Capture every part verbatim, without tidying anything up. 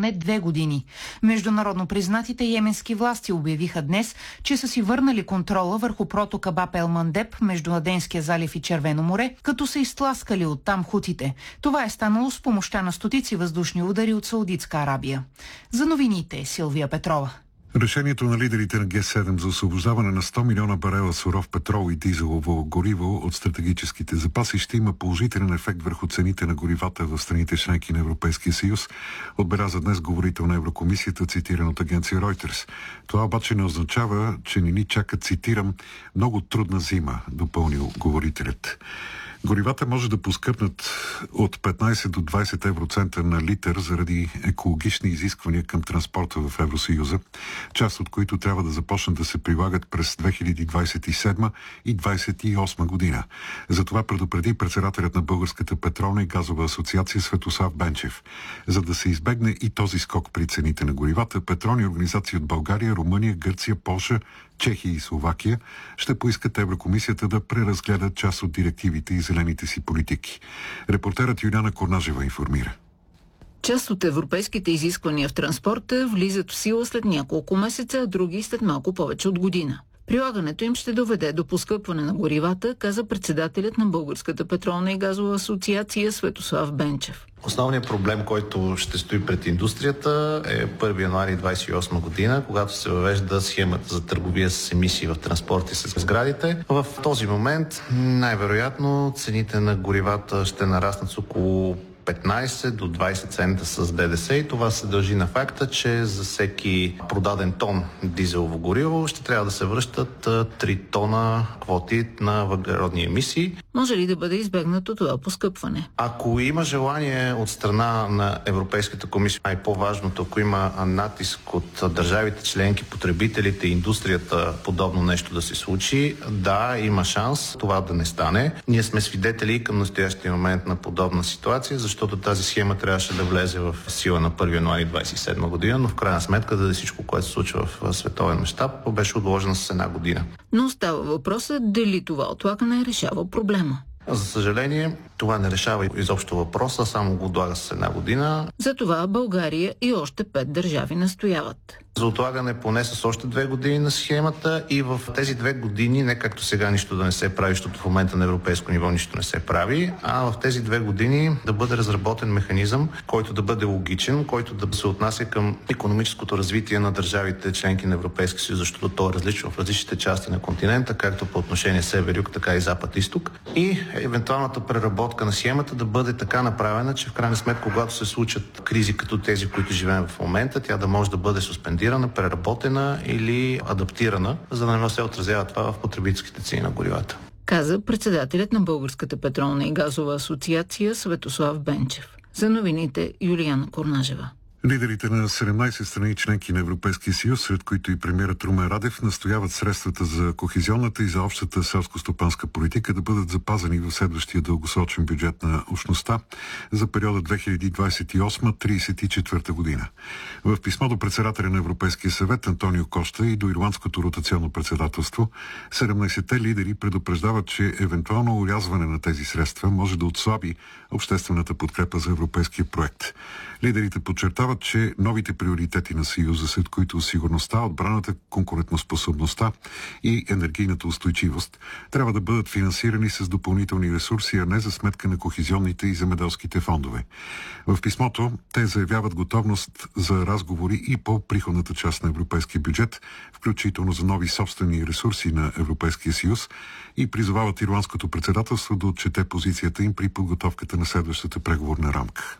поне две години. Международно признатите йеменски власти обявиха днес, че са си върнали контрола върху протока Баб ел Мандеб между Аденския залив и Червено море, като са изтласкали оттам хутите. Това е станало с помощта на стотици въздушни удари от Саудитска Арабия. За новините Силвия Петрова. Решението на лидерите на Ге седем за освобождаване на сто милиона барела суров петрол и дизелово гориво от стратегическите запаси ще има положителен ефект върху цените на горивата в страните членки на Европейския съюз, отбеляза днес говорител на Еврокомисията, цитиран от агенция Reuters. Това обаче не означава, че не ни чака, цитирам, много трудна зима, допълнил говорителят. Горивата може да поскъпнат от петнайсет до двайсет евроцента на литър заради екологични изисквания към транспорта в Евросъюза, част от които трябва да започнат да се прилагат през две хиляди двайсет и седма и двайсет и осма година. Затова предупреди председателят на Българската петролна и газова асоциация Светослав Бенчев. За да се избегне и този скок при цените на горивата, петролни организации от България, Румъния, Гърция, Полша, Чехия и Словакия ще поискат Еврокомисията да преразгледат част от директивите и зелените си политики. Репортерът Юлиана Корнажева информира. Част от европейските изисквания в транспорта влизат в сила след няколко месеца, а други след малко повече от година. Прилагането им ще доведе до поскъпване на горивата, каза председателят на Българската петролна и газова асоциация Светослав Бенчев. Основният проблем, който ще стои пред индустрията, е първи януари двайсет и осма година, когато се въвежда схемата за търговия с емисии в транспорт и с сградите. В този момент най-вероятно цените на горивата ще нараснат с около петнайсет до двайсет цента с ДДС и това се дължи на факта, че за всеки продаден тон дизелово гориво ще трябва да се връщат три тона квоти на въглеродни емисии. Може ли да бъде избегнато това поскъпване? Ако има желание от страна на Европейската комисия, най-по-важното, ако има натиск от държавите членки, потребителите и индустрията подобно нещо да се случи, да, има шанс това да не стане. Ние сме свидетели към настоящия момент на подобна ситуация, защото тази схема трябваше да влезе в сила на първи януари двайсет и седма година, но в крайна сметка да всичко, което се случва в световен мащаб, беше отложено с една година. Но остава въпросът дали това отлагане решава проблема. За съжаление, това не решава изобщо въпроса, само го отлага с една година. Затова България и още пет държави настояват. За отлагане поне с още две години на схемата и в тези две години, не както сега нищо да не се прави, защото в момента на европейско ниво нищо не се прави, а в тези две години да бъде разработен механизъм, който да бъде логичен, който да се отнася към икономическото развитие на държавите членки на Европейския съюз, защото то е различно в различните части на континента, както по отношение север-юг, така и запад-исток. И евентуалната преработка на схемата да бъде така направена, че в крайна сметка, когато се случат кризи като тези, които живеем в момента, тя да може да бъде суспендирана, преработена или адаптирана, за да не се отразява това в потребителските цени на горивата. Каза председателят на Българската петролна и газова асоциация Светослав Бенчев. За новините Юлиана Корнажева. Лидерите на седемнайсет страни членки на Европейския съюз, сред които и премиерът Румен Радев, настояват средствата за кохезионната и за общата селско-стопанска политика да бъдат запазени в следващия дългосрочен бюджет на общността за периода две хиляди двайсет и осма до трийсет и четвърта година. В писмо до председателя на Европейския съвет Антонио Коста и до ирландското ротационно председателство, седемнайсетте лидери предупреждават, че евентуално урязване на тези средства може да отслаби обществената подкрепа за европейския проект. Лидерите подчертават, че новите приоритети на Съюза, след които сигурността, отбраната, конкурентоспособността и енергийната устойчивост, трябва да бъдат финансирани с допълнителни ресурси, а не за сметка на кохезионните и земеделските фондове. В писмото те заявяват готовност за разговори и по приходната част на европейския бюджет, включително за нови собствени ресурси на Европейския съюз, и призовават ирландското председателство да отчете позицията им при подготовката на следващата преговорна рамка.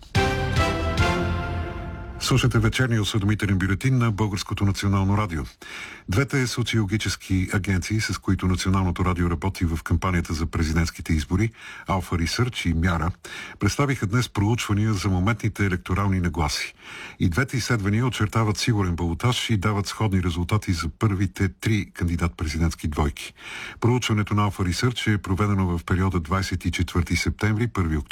Слушате вечерния осведомителен бюлетин на Българското национално радио. Двете социологически агенции, с които Националното радио работи в кампанията за президентските избори, Alpha Research и Мяра, представиха днес проучвания за моментните електорални нагласи. И двете изследвания очертават сигурен балотаж и дават сходни резултати за първите три кандидат-президентски двойки. Проучването на Alpha Research е проведено в периода двайсет и четвърти септември – първи октомври